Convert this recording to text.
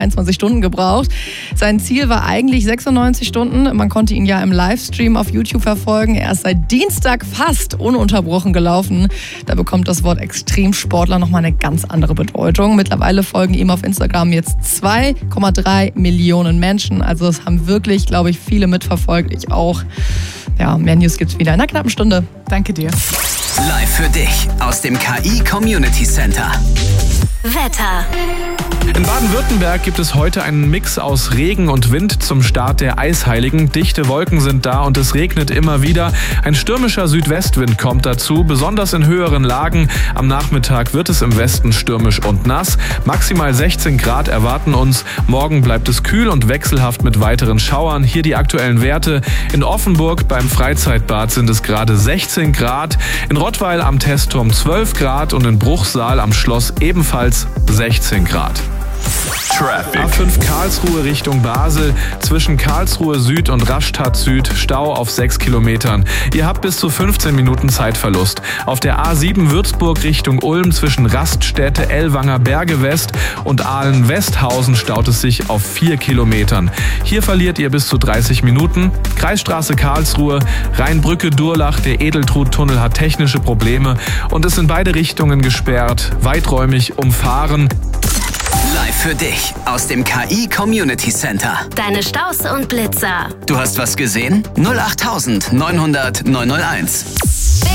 21 Stunden gebraucht. Sein Ziel war eigentlich 96 Stunden. Man konnte ihn ja im Livestream auf YouTube verfolgen. Er ist seit Dienstag fast ununterbrochen gelaufen. Da bekommt das Wort Extremsportler nochmal eine ganz andere Bedeutung. Mittlerweile folgen ihm auf Instagram jetzt 2,3 Millionen Menschen. Also es haben wirklich, glaube ich, viele mitverfolgt. Ich auch. Ja, mehr News gibt's wieder in einer knappen Stunde. Danke dir. Live für dich aus dem KI Community Center. Wetter. In Baden-Württemberg gibt es heute einen Mix aus Regen und Wind zum Start der Eisheiligen. Dichte Wolken sind da und es regnet immer wieder. Ein stürmischer Südwestwind kommt dazu, besonders in höheren Lagen. Am Nachmittag wird es im Westen stürmisch und nass. Maximal 16 Grad erwarten uns. Morgen bleibt es kühl und wechselhaft mit weiteren Schauern. Hier die aktuellen Werte. In Offenburg beim Freizeitbad sind es gerade 16 Grad. In Rottweil am Testturm 12 Grad und in Bruchsal am Schloss ebenfalls 16 Grad. A5 Karlsruhe Richtung Basel, zwischen Karlsruhe Süd und Rastatt Süd Stau auf 6 Kilometern. Ihr habt bis zu 15 Minuten Zeitverlust. Auf der A7 Würzburg Richtung Ulm zwischen Raststätte Ellwanger Berge West und Aalen-Westhausen staut es sich auf 4 Kilometern. Hier verliert ihr bis zu 30 Minuten. Kreisstraße Karlsruhe, Rheinbrücke-Durlach, der Edeltrud-Tunnel hat technische Probleme und ist in beide Richtungen gesperrt, weiträumig umfahren. Live für dich aus dem KI Community Center. Deine Staus und Blitzer. Du hast was gesehen? 08900 901.